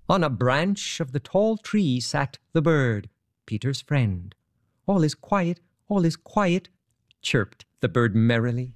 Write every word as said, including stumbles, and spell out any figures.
On a branch of the tall tree sat the bird, Peter's friend. "All is quiet, all is quiet," chirped the bird merrily.